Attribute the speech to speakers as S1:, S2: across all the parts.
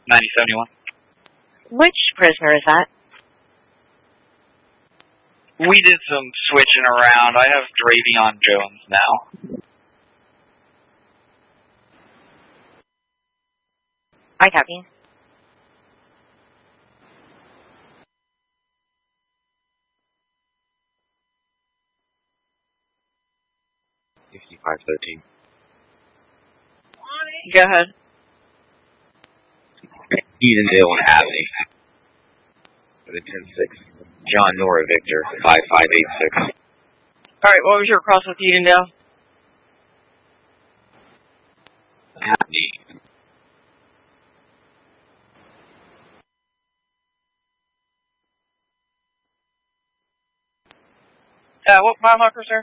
S1: 9071.
S2: Which prisoner is that?
S1: We did some switching around. I have Dravion Jones now.
S2: I copy.
S3: $55.13.
S2: Go ahead.
S3: Edendale and Avenue. For the 10-6. John Nora Victor, 5586.
S2: Alright, what was your cross with Edendale?
S3: Avenue.
S2: What mile marker, sir?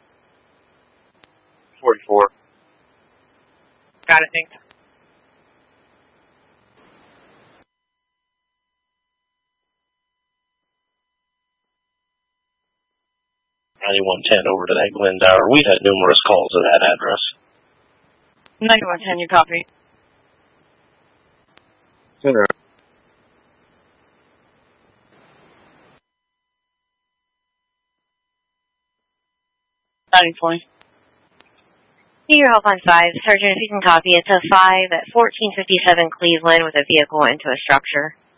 S3: 44.
S2: Got it, thanks.
S4: Over to that Glendower. We had numerous calls to that address.
S2: 9110, you copy.
S3: Center.
S2: 9020.
S5: Senior Helpline 5, Sergeant, if you can copy, it's a 5 at 1457 Cleveland with a vehicle into a structure.